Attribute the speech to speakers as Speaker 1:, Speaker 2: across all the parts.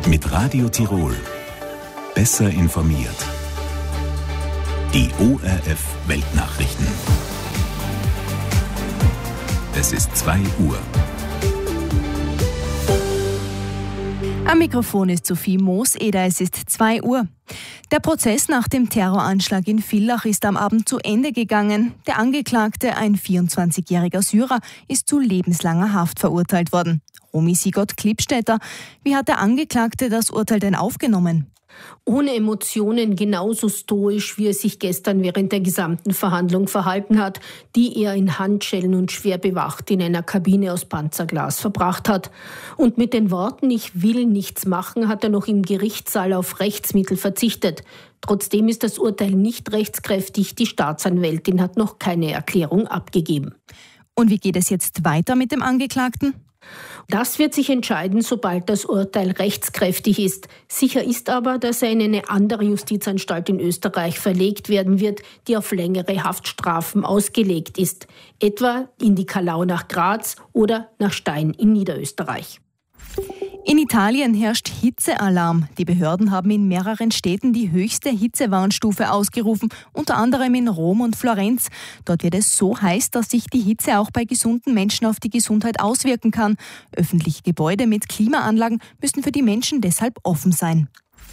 Speaker 1: Mit Radio Tirol. Besser informiert. Die ORF Weltnachrichten. Es ist 2 Uhr.
Speaker 2: Am Mikrofon ist Sophie Mooseder, es ist 2 Uhr. Der Prozess nach dem Terroranschlag in Villach ist am Abend zu Ende gegangen. Der Angeklagte, ein 24-jähriger Syrer, ist zu lebenslanger Haft verurteilt worden. Romy Sigott-Klippstätter, wie hat der Angeklagte das Urteil denn aufgenommen?
Speaker 3: Ohne Emotionen, genauso stoisch, wie er sich gestern während der gesamten Verhandlung verhalten hat, die er in Handschellen und schwer bewacht in einer Kabine aus Panzerglas verbracht hat. Und mit den Worten „Ich will nichts machen" hat er noch im Gerichtssaal auf Rechtsmittel verzichtet. Trotzdem ist das Urteil nicht rechtskräftig. Die Staatsanwältin hat noch keine Erklärung abgegeben.
Speaker 2: Und wie geht es jetzt weiter mit dem Angeklagten?
Speaker 3: Das wird sich entscheiden, sobald das Urteil rechtskräftig ist. Sicher ist aber, dass er in eine andere Justizanstalt in Österreich verlegt werden wird, die auf längere Haftstrafen ausgelegt ist. Etwa in die Kalau nach Graz oder nach Stein in Niederösterreich.
Speaker 2: In Italien herrscht Hitzealarm. Die Behörden haben in mehreren Städten die höchste Hitzewarnstufe ausgerufen, unter anderem in Rom und Florenz. Dort wird es so heiß, dass sich die Hitze auch bei gesunden Menschen auf die Gesundheit auswirken kann. Öffentliche Gebäude mit Klimaanlagen müssen für die Menschen deshalb offen sein.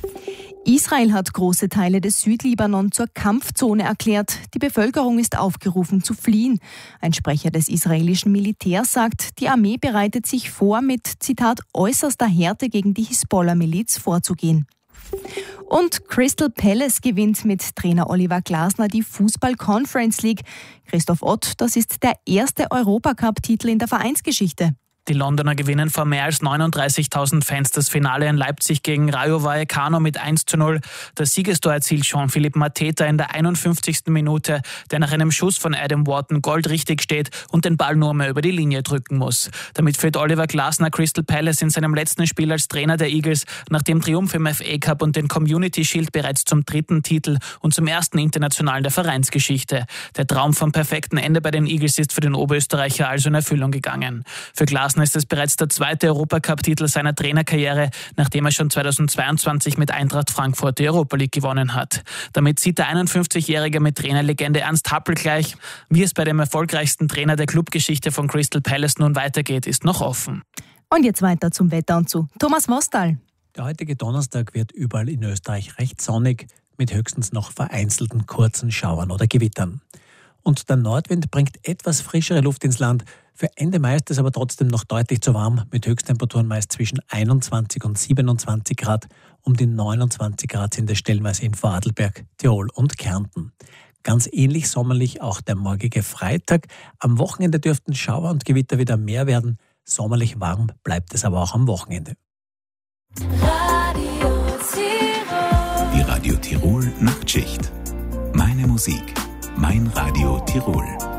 Speaker 2: Israel hat große Teile des Südlibanon zur Kampfzone erklärt. Die Bevölkerung ist aufgerufen zu fliehen. Ein Sprecher des israelischen Militärs sagt, die Armee bereitet sich vor, mit, Zitat, äußerster Härte gegen die Hisbollah-Miliz vorzugehen. Und Crystal Palace gewinnt mit Trainer Oliver Glasner die Fußball-Conference League. Christoph Ott, das ist der erste Europacup-Titel in der Vereinsgeschichte.
Speaker 4: Die Londoner gewinnen vor mehr als 39.000 Fans das Finale in Leipzig gegen Rayo Vallecano mit 1:0. Das Siegestor erzielt Jean-Philippe Mateta in der 51. Minute, der nach einem Schuss von Adam Wharton goldrichtig steht und den Ball nur mehr über die Linie drücken muss. Damit führt Oliver Glasner Crystal Palace in seinem letzten Spiel als Trainer der Eagles nach dem Triumph im FA Cup und den Community Shield bereits zum 3. Titel und zum ersten internationalen der Vereinsgeschichte. Der Traum vom perfekten Ende bei den Eagles ist für den Oberösterreicher also in Erfüllung gegangen. Für Glasner ist es bereits der 2. Europacup-Titel seiner Trainerkarriere, nachdem er schon 2022 mit Eintracht Frankfurt die Europa League gewonnen hat. Damit zieht der 51-Jährige mit Trainerlegende Ernst Happel gleich. Wie es bei dem erfolgreichsten Trainer der Clubgeschichte von Crystal Palace nun weitergeht, ist noch offen.
Speaker 2: Und jetzt weiter zum Wetter und zu Thomas Mostal.
Speaker 5: Der heutige Donnerstag wird überall in Österreich recht sonnig, mit höchstens noch vereinzelten kurzen Schauern oder Gewittern. Und der Nordwind bringt etwas frischere Luft ins Land. Für Ende Mai ist es aber trotzdem noch deutlich zu warm, mit Höchsttemperaturen meist zwischen 21 und 27 Grad. Um die 29 Grad sind es stellenweise in Vorarlberg, Tirol und Kärnten. Ganz ähnlich sommerlich auch der morgige Freitag. Am Wochenende dürften Schauer und Gewitter wieder mehr werden. Sommerlich warm bleibt es aber auch am Wochenende.
Speaker 1: Die Radio Tirol Nachtschicht. Meine Musik, mein Radio Tirol.